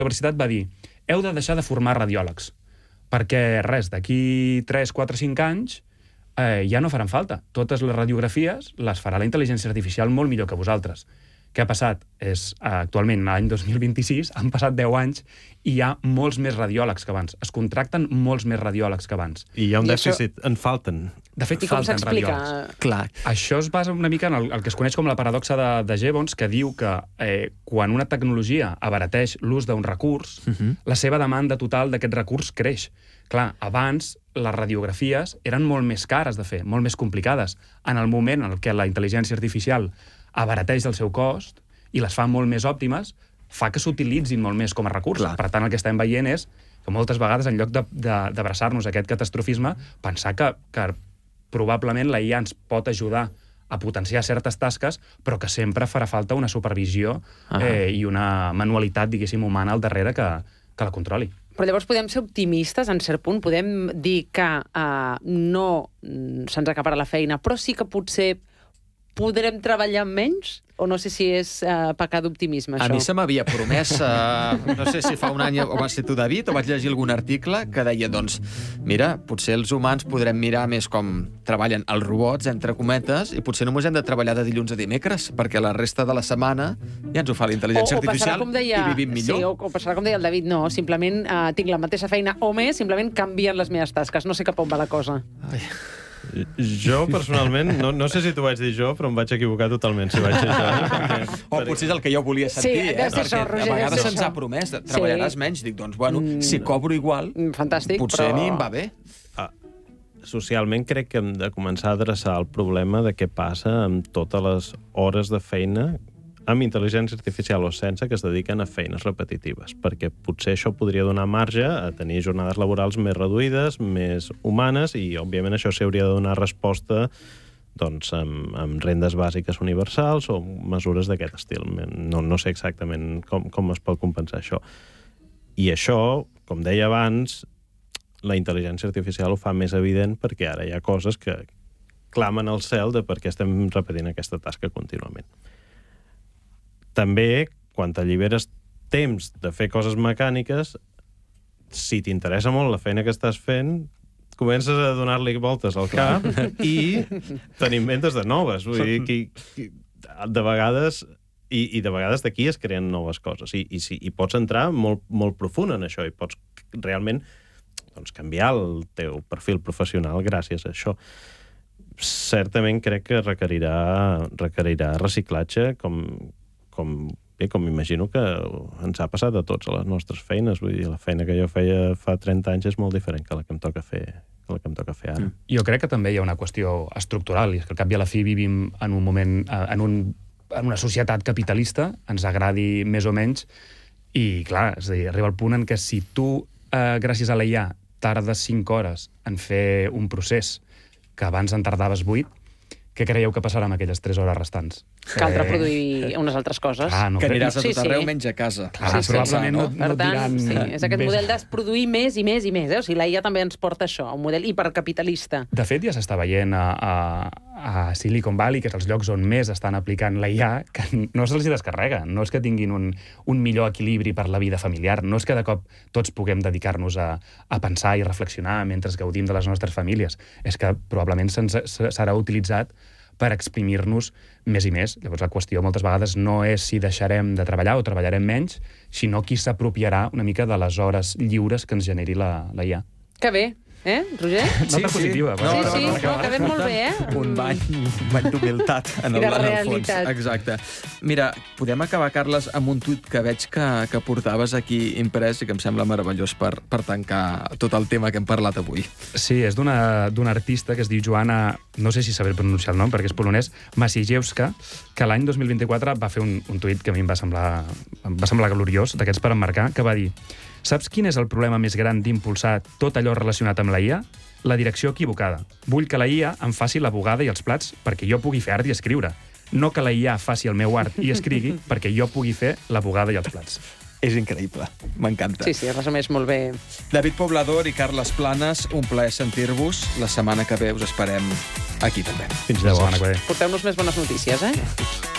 universitat va dir heu de deixar de formar radiòlegs, perquè res, d'aquí 3, 4, 5 anys ja no faran falta. Totes les radiografies les farà la intel·ligència artificial molt millor que vosaltres. Què ha passat? Actualment, l'any 2026, han passat 10 anys i hi ha molts més radiòlegs que abans. Es contracten molts més radiòlegs que abans. I hi ha un dèficit, en falten. De fet, falten radiòlegs. Clar. Això es basa una mica en el que es coneix com la paradoxa de Jevons, que diu que quan una tecnologia abarateix l'ús d'un recurs, la seva demanda total d'aquest recurs creix. Clar, abans les radiografies eren molt més cares de fer, molt més complicades. En el moment en què la intel·ligència artificial abarateix el seu cost i les fa molt més òptimes, fa que s'utilitzin molt més com a recurs. Clar. Per tant, el que estem veient és que moltes vegades, en lloc d'abraçar-nos a aquest catastrofisme, pensar que probablement la IA ens pot ajudar a potenciar certes tasques, però que sempre farà falta una supervisió i una manualitat, diguéssim, humana al darrere que la controli. Però llavors podem ser optimistes, en cert punt? Podem dir que no se'ns acabarà la feina, però sí que potser podrem treballar menys? O no sé si és pecat d'optimisme, això? A mi se m'havia promès, no sé si fa un any o va ser tu, David, o vaig llegir algun article que deia, doncs, mira, potser els humans podrem mirar més com treballen els robots, entre cometes, i potser només hem de treballar de dilluns a dimecres, perquè la resta de la setmana ja ens ho fa la intel·ligència artificial i vivim millor. Sí, o passarà com deia el David, no, simplement tinc la mateixa feina o més, simplement canvien les meves tasques. No sé cap on va la cosa. Ai. Jo, personalment, no sé si t'ho vaig dir jo, però em vaig equivocar totalment si vaig dir això. O potser és el que jo volia sentir, deu ser això, Roger, a vegades deu ser se'ns ha això. promès, treballaràs menys. Dic, doncs, bueno, si cobro igual, fantàstic, potser però a mi em va bé. Socialment crec que hem de començar a adreçar el problema de què passa amb totes les hores de feina amb intel·ligència artificial o sense, que es dediquen a feines repetitives, perquè potser això podria donar marge a tenir jornades laborals més reduïdes, més humanes, i, òbviament, això s'hauria de donar resposta doncs, amb rendes bàsiques universals o mesures d'aquest estil. No sé exactament com es pot compensar això. I això, com deia abans, la intel·ligència artificial ho fa més evident perquè ara hi ha coses que clamen al cel de per què estem repetint aquesta tasca contínuament. També, quan t'alliberes temps de fer coses mecàniques, si t'interessa molt la feina que estàs fent, comences a donar-li voltes al cap i te n'inventes de noves. Vull dir, de vegades... I de vegades d'aquí es creen noves coses. I pots entrar molt profund en això i pots realment canviar el teu perfil professional gràcies a això. Certament crec que requerirà reciclatge, com imagino que ens ha passat a tots a les nostres feines. Vull dir, la feina que jo feia fa 30 anys és molt diferent que la que em toca fer ara. Jo crec que també hi ha una qüestió estructural, i és que al cap i a la fi vivim en un moment, en una societat capitalista, ens agradi més o menys, i clar, és a dir, arriba el punt en què si tu, gràcies a la IA, tardes 5 hores en fer un procés que abans en tardaves 8, què creieu que passarà amb aquelles 3 hores restants? Caldrà produir unes altres coses. Que aniràs a tot arreu menys a casa. Probablement no et diran... És aquest model de produir més i més i més. O sigui, la IA també ens porta això, un model hipercapitalista. De fet, ja s'està veient a Silicon Valley, que és els llocs on més estan aplicant la IA, que no se'ls descarrega. No és que tinguin un millor equilibri per la vida familiar. No és que de cop tots puguem dedicar-nos a pensar i reflexionar mentre gaudim de les nostres famílies. És que probablement serà utilitzat per exprimir-nos més i més. Llavors, la qüestió moltes vegades no és si deixarem de treballar o treballarem menys, sinó qui s'apropiarà una mica de les hores lliures que ens generi la IA. Que bé, Roger? Nota positiva. Sí, que ve molt bé, Un bany d'humilitat en el fons. Exacte. Mira, podem acabar, Carles, amb un tuit que veig que portaves aquí imprès i que em sembla meravellós per tancar tot el tema que hem parlat avui. Sí, és d'una artista que es diu Joanna, no sé si saber pronunciar el nom perquè és polonès, Maciejewska, que l'any 2024 va fer un tuit que a mi em va semblar gloriós, d'aquests per emmarcar, que va dir: saps quin és el problema més gran d'impulsar tot allò relacionat amb la IA? La direcció equivocada. Vull que la IA em faci la bugada i els plats perquè jo pugui fer art i escriure. No que la IA faci el meu art i escrigui perquè jo pugui fer la bugada i els plats. És increïble. M'encanta. Sí, resumeix molt bé. David Poblador i Carles Planes, un plaer sentir-vos. La setmana que ve us esperem aquí també. Fins la setmana que ve. Porteu-nos més bones notícies,